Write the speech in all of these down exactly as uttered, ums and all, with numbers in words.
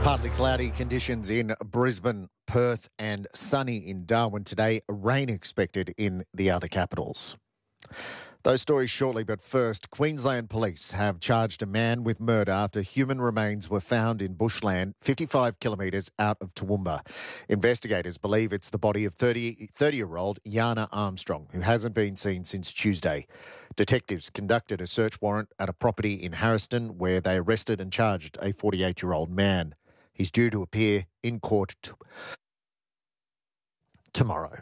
Partly cloudy conditions in Brisbane, Perth and sunny in Darwin today. Rain expected in the other capitals. Those stories shortly, but first, Queensland Police have charged a man with murder after human remains were found in bushland fifty-five kilometres out of Toowoomba. Investigators believe it's the body of thirty-year-old Yana Armstrong, who hasn't been seen since Tuesday. Detectives conducted a search warrant at a property in Harriston where they arrested and charged a forty-eight-year-old man. He's due to appear in court t- tomorrow.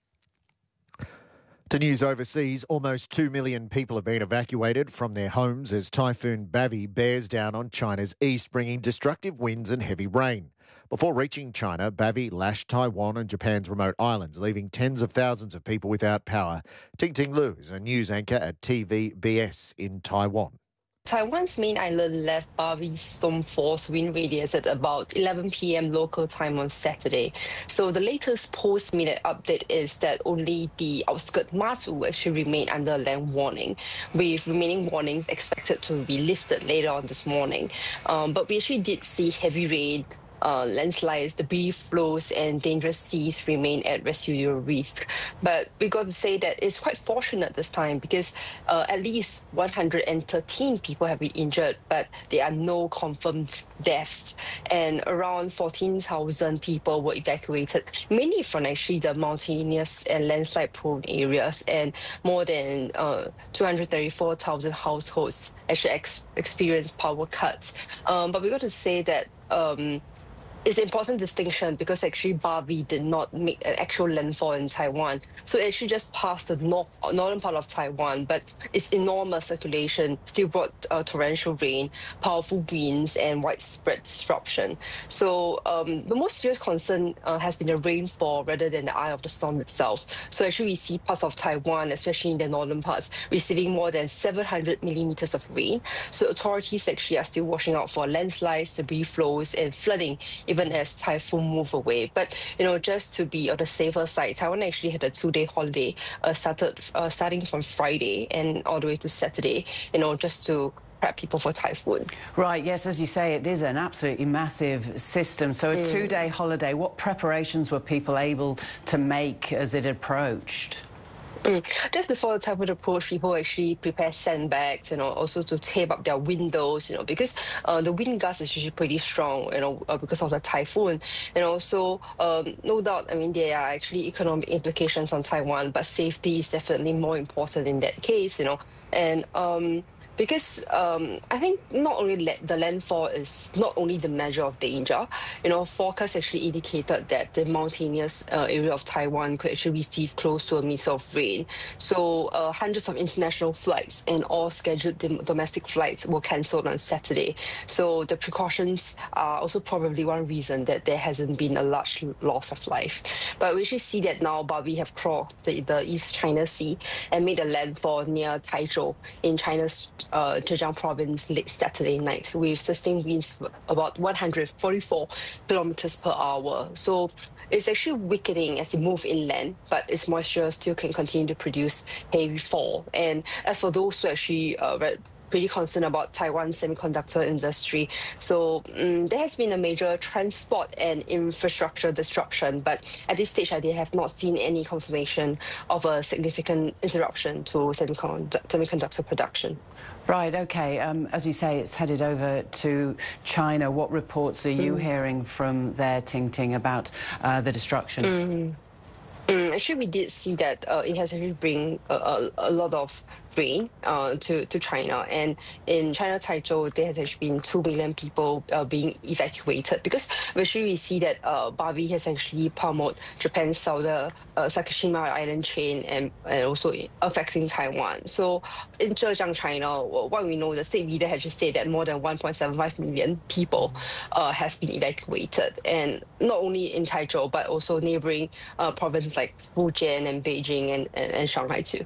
To news overseas, almost two million people have been evacuated from their homes as Typhoon Bavi bears down on China's east, bringing destructive winds and heavy rain. Before reaching China, Bavi lashed Taiwan and Japan's remote islands, leaving tens of thousands of people without power. Ting Ting Lu is a news anchor at T V B S in Taiwan. Taiwan's main island left Bavi's storm force wind radius at about eleven p.m. local time on Saturday. So the latest post-minute update is that only the outskirts Matsu actually remain under land warning, with remaining warnings expected to be lifted later on this morning. Um, but we actually did see heavy rain, Uh, landslides, debris flows, and dangerous seas remain at residual risk. But we got to say that it's quite fortunate this time because uh, at least one hundred thirteen people have been injured, but there are no confirmed deaths. And around fourteen thousand people were evacuated, mainly from actually the mountainous and landslide-prone areas, and more than uh, two hundred thirty-four thousand households actually ex- experienced power cuts. Um, but we got to say that um, it's an important distinction because actually Bavi did not make an actual landfall in Taiwan. So it actually just passed the north, northern part of Taiwan, but its enormous circulation still brought uh, torrential rain, powerful winds, and widespread disruption. So um, the most serious concern uh, has been the rainfall rather than the eye of the storm itself. So actually we see parts of Taiwan, especially in the northern parts, receiving more than seven hundred millimeters of rain. So authorities actually are still watching out for landslides, debris flows, and flooding, even as typhoon move away. But, you know, just to be on the safer side, Taiwan actually had a two-day holiday uh, started uh, starting from Friday and all the way to Saturday, you know, just to prep people for typhoon. Right, yes, as you say, it is an absolutely massive system. So a mm. two-day holiday, what preparations were people able to make as it approached? Mm. Just before the typhoon approach, people actually prepare sandbags, you know, also to tape up their windows, you know, because uh, the wind gust is usually pretty strong, you know, uh, because of the typhoon. And also, um, no doubt, I mean, there are actually economic implications on Taiwan, but safety is definitely more important in that case, you know. And um, because um, I think not only la- the landfall is not only the measure of danger, you know, forecasts actually indicated that the mountainous uh, area of Taiwan could actually receive close to a meter of rain. So uh, hundreds of international flights and all scheduled dom- domestic flights were cancelled on Saturday. So the precautions are also probably one reason that there hasn't been a large loss of life. But we actually see that now Bavi have crossed the, the East China Sea and made a landfall near Taizhou in China's Uh, Zhejiang province late Saturday night with sustained winds about one hundred forty-four kilometers per hour. So it's actually weakening as it moves inland, but its moisture still can continue to produce heavy fall. And as for those who actually uh, read pretty concerned about Taiwan's semiconductor industry. So um, there has been a major transport and infrastructure disruption, but at this stage, they have not seen any confirmation of a significant interruption to semiconductor, semiconductor production. Right, OK. Um, as you say, it's headed over to China. What reports are you mm. hearing from there, Ting Ting, about uh, the destruction? Mm. Mm, actually, we did see that uh, it has actually bring a, a, a lot of rain uh, to, to China. And in China, Taizhou, there has actually been two million people uh, being evacuated because actually we see that uh, Bavi has actually pummeled Japan's southern uh, Sakishima island chain and, and also affecting Taiwan. So in Zhejiang, China, what we know, the state leader has just said that more than one point seven five million people uh, has been evacuated. And not only in Taizhou, but also neighboring uh, provinces like Fujian and Beijing and, and, and Shanghai too.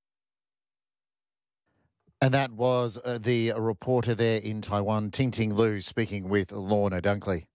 And that was uh, the reporter there in Taiwan, Ting Ting Lu, speaking with Lorna Dunkley.